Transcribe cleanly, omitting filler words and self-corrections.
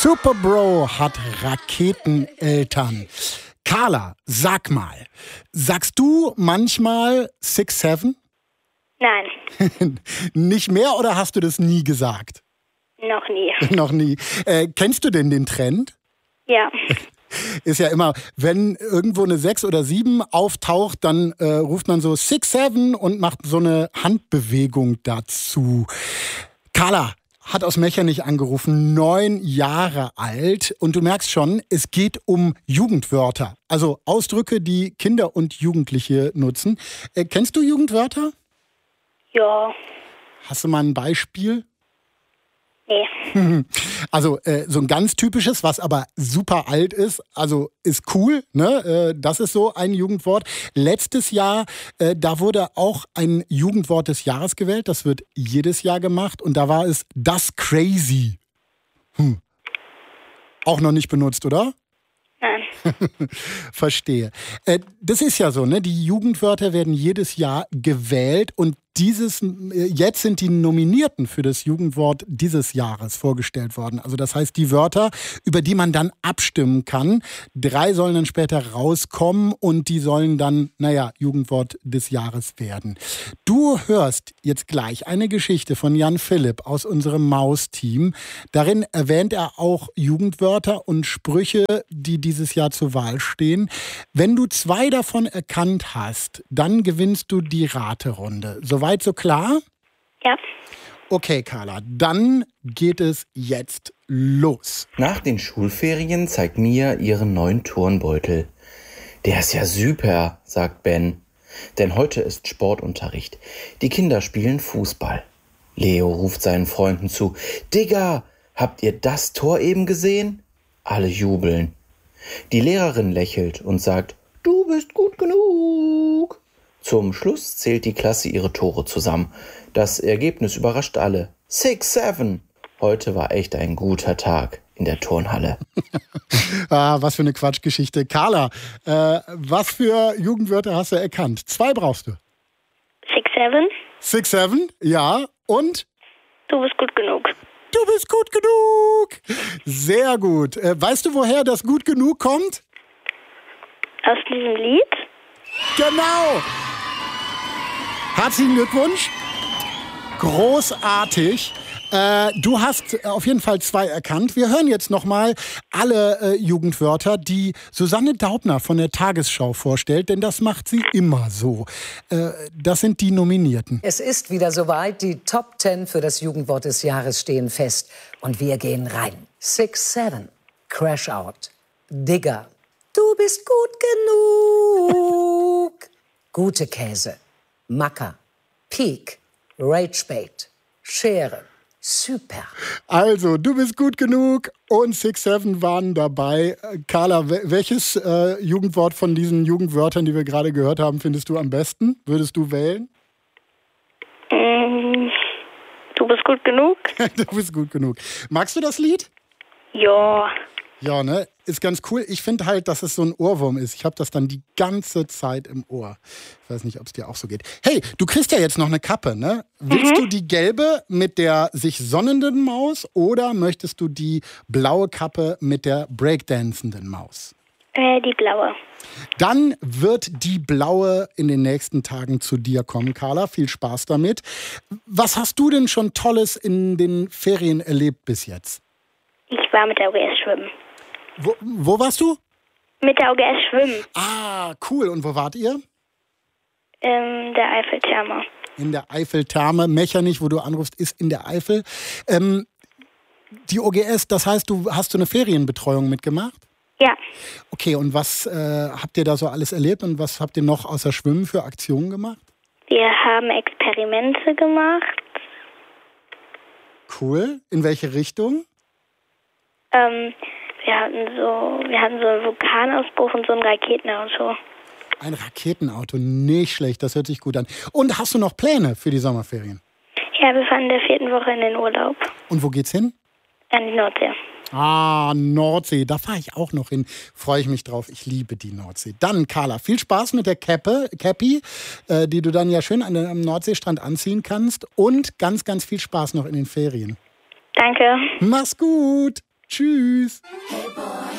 Superbro hat Raketeneltern. Carla, sag mal, sagst du manchmal 6'7"? Nein, Nicht mehr oder hast du das nie gesagt? noch nie. Noch nie. Kennst du denn den Trend? Ja, Ist ja immer, wenn irgendwo eine 6 oder 7 auftaucht, dann ruft man so 6'7" und macht so eine Handbewegung dazu. Carla hat aus Mechernich angerufen, 9 Jahre alt. Und du merkst schon, es geht um Jugendwörter. Also Ausdrücke, die Kinder und Jugendliche nutzen. Kennst du Jugendwörter? ja, Hast du mal ein Beispiel? nee. Also so ein ganz typisches, was aber super alt ist, also ist cool, ne? Das ist so ein Jugendwort. Letztes Jahr, da wurde auch ein Jugendwort des Jahres gewählt. Das wird jedes Jahr gemacht und da war es das Crazy. Auch noch nicht benutzt, oder? Nein. Verstehe. Das ist ja so, ne? Die Jugendwörter werden jedes Jahr gewählt und jetzt sind die Nominierten für das Jugendwort dieses Jahres vorgestellt worden. Also das heißt, die Wörter, über die man dann abstimmen kann, 3 sollen dann später rauskommen und die sollen dann, Jugendwort des Jahres werden. Du hörst jetzt gleich eine Geschichte von Jan Philipp aus unserem Maus-Team. Darin erwähnt er auch Jugendwörter und Sprüche, die dieses Jahr zur Wahl stehen. Wenn du 2 davon erkannt hast, dann gewinnst du die Raterunde. Soweit so klar? Ja, Okay, Carla, dann geht es jetzt los. Nach den Schulferien zeigt Mia ihren neuen Turnbeutel. Der ist ja super, sagt Ben. Denn heute ist Sportunterricht. Die Kinder spielen Fußball. Leo ruft seinen Freunden zu. Digga, habt ihr das Tor eben gesehen? Alle jubeln. Die Lehrerin lächelt und sagt, du bist gut genug. Zum Schluss zählt die Klasse ihre Tore zusammen. Das Ergebnis überrascht alle. 6'7". Heute war echt ein guter Tag in der Turnhalle. Was für eine Quatschgeschichte. Carla, was für Jugendwörter hast du erkannt? 2 brauchst du. 6'7", 6'7", ja. Und? du bist gut genug. Du bist gut genug. Sehr gut. Weißt du, woher das gut genug kommt? Aus diesem Lied? Genau. Herzlichen Glückwunsch. Großartig. Du hast auf jeden Fall 2 erkannt. Wir hören jetzt nochmal alle Jugendwörter, die Susanne Daubner von der Tagesschau vorstellt, denn das macht sie immer so. Das sind die Nominierten. Es ist wieder soweit. Die Top 10 für das Jugendwort des Jahres stehen fest. Und wir gehen rein. 6'7", Crash Out, Digger, du bist gut genug, gute Käse, Macker, Peak, Ragebait, Schere, super. Also, du bist gut genug und 6'7" waren dabei. Carla, welches Jugendwort von diesen Jugendwörtern, die wir gerade gehört haben, findest du am besten? Würdest du wählen? Du bist gut genug? Du bist gut genug. Magst du das Lied? Ja, Ja, ne? Ist ganz cool. Ich finde halt, dass es so ein Ohrwurm ist. Ich habe das dann die ganze Zeit im Ohr. Ich weiß nicht, ob es dir auch so geht. Hey, du kriegst ja jetzt noch eine Kappe, ne? Willst du die gelbe mit der sich sonnenden Maus oder möchtest du die blaue Kappe mit der breakdancenden Maus? die blaue. Dann wird die blaue in den nächsten Tagen zu dir kommen, Carla. Viel Spaß damit. Was hast du denn schon Tolles in den Ferien erlebt bis jetzt? Ich war mit der OGS schwimmen. Wo warst du? Mit der OGS schwimmen. Ah, cool. Und wo wart ihr? Der Eiffeltherme. In der Eiffeltherme. Mechernich, wo du anrufst, ist in der Eifel. Die OGS, das heißt, du hast eine Ferienbetreuung mitgemacht? Ja, Okay, und was habt ihr da so alles erlebt und was habt ihr noch außer Schwimmen für Aktionen gemacht? wir haben Experimente gemacht. Cool. In welche Richtung? Wir hatten so einen Vulkanausbruch und so ein Raketenauto. Ein Raketenauto, nicht schlecht, das hört sich gut an. Und hast du noch Pläne für die Sommerferien? Ja, wir fahren in der 4. Woche in den Urlaub. Und wo geht's hin? An die Nordsee. Ah, Nordsee, da fahre ich auch noch hin. Freue ich mich drauf, ich liebe die Nordsee. Dann, Carla, viel Spaß mit der Cappy, die du dann ja schön am Nordseestrand anziehen kannst. Und ganz, ganz viel Spaß noch in den Ferien. Danke. Mach's gut. Tschüss.